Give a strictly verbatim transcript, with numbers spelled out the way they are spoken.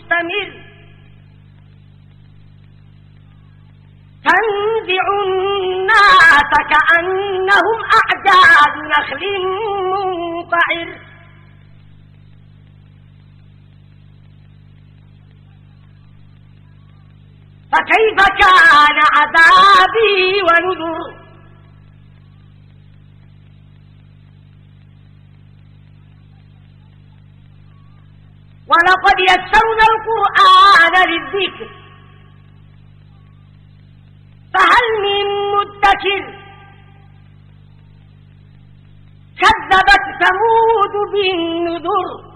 مستمر تنزع الناس كأنهم أعجاز نخل منقعر فكيف كان عذابي ونذر ولقد يسرنا القرآن للذكر فهل من مدكر كذبت ثمود بالنذر